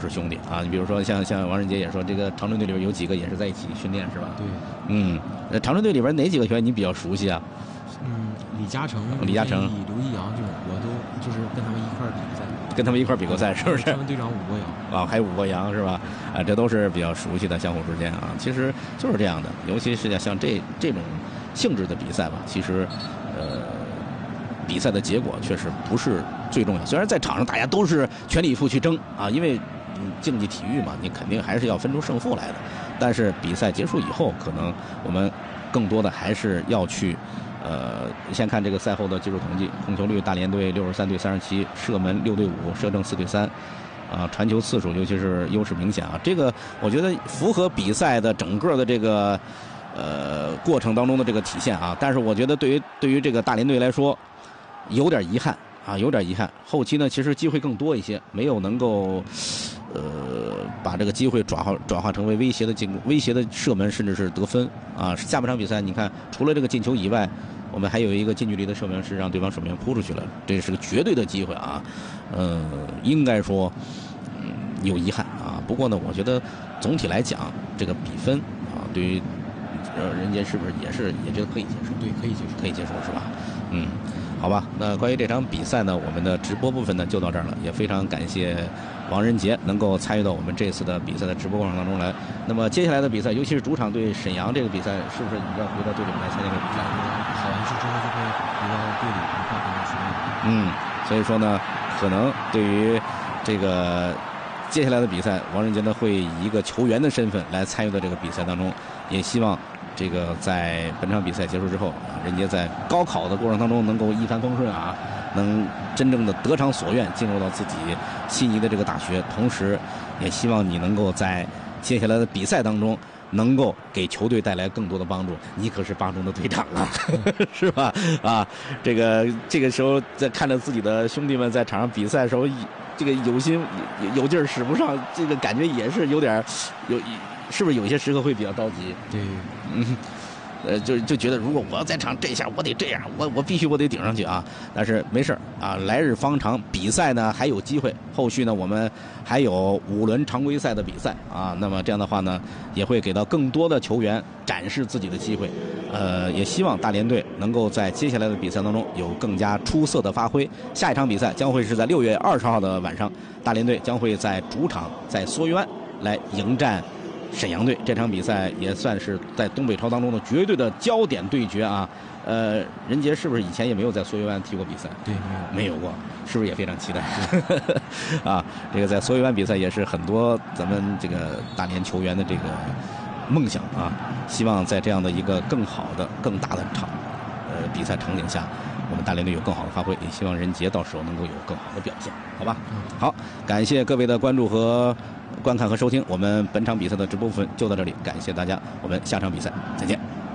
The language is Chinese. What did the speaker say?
是兄弟啊。你比如说像王仁杰也说，这个长春队里边有几个也是在一起训练是吧？ 对。 长春队里边哪几个球员你比较熟悉啊？ 李嘉诚、 刘易阳这种我都就是跟他们一块比赛。 跟他们一块比过赛是不是？ 他们队长武国阳啊，还有武国阳是吧？啊，这都是比较熟悉的，相互之间啊，其实就是这样的。尤其是像这种性质的比赛吧，其实比赛的结果确实不是最重要。虽然在场上大家都是全力以赴去争啊，因为竞技体育嘛，你肯定还是要分出胜负来的。但是比赛结束以后，可能我们更多的还是要去。先看这个赛后的技术统计，控球率大连队63对37，射门6对5，射正4对3，传球次数尤其是优势明显啊。这个我觉得符合比赛的整个的这个过程当中的这个体现啊。但是我觉得对于这个大连队来说，有点遗憾啊，有点遗憾。后期呢，其实机会更多一些，没有能够把这个机会转化成为威胁的进攻、威胁的射门，甚至是得分啊。下半场比赛，你看除了这个进球以外，我们还有一个近距离的射门是让对方守门员扑出去了，这是个绝对的机会啊。应该说，有遗憾啊。不过呢，我觉得总体来讲，这个比分啊，对于人家是不是也觉得可以接受？ 对，可以接受， 可以接受是吧？好吧。那关于这场比赛呢，我们的直播部分呢就到这儿了，也非常感谢王仁杰能够参与到我们这次的比赛的直播过程当中来。那么接下来的比赛，尤其是主场对沈阳这个比赛，是不是你要回到队里面来参加这个比赛？ 考完试之后就会回到队里一块跟他训练。 所以说呢，可能对于这个接下来的比赛，王仁杰呢会以一个球员的身份来参与到这个比赛当中，也希望这个在本场比赛结束之后，仁杰在高考的过程当中能够一帆风顺啊，能真正的得偿所愿，进入到自己心仪的这个大学。同时，也希望你能够在接下来的比赛当中，能够给球队带来更多的帮助。你可是8中的队长啊，是吧？啊，这个时候在看着自己的兄弟们在场上比赛的时候，这个有心有劲儿使不上，这个感觉也是有点是不是有一些时刻会比较着急？ 对， 就觉得如果我要在场这下我得这样，我必须我得顶上去啊！但是没事啊，来日方长，比赛呢还有机会，后续呢我们还有5轮常规赛的比赛啊。那么这样的话呢，也会给到更多的球员展示自己的机会。也希望大连队能够在接下来的比赛当中有更加出色的发挥。下一场比赛将会是在6月20号的晚上，大连队将会在主场在蓑渊来迎战沈阳队。这场比赛也算是在东北超当中的绝对的焦点对决啊。任杰是不是以前也没有在蓑渊踢过比赛？ 对， 没有过，是不是也非常期待？啊，这个在蓑渊比赛也是很多咱们这个大连球员的这个梦想啊。希望在这样的一个更好的、更大的比赛场景下，我们大连队有更好的发挥，也希望任杰到时候能够有更好的表现，好吧？好，感谢各位的关注和观看和收听，我们本场比赛的直播部分就到这里，感谢大家，我们下场比赛再见。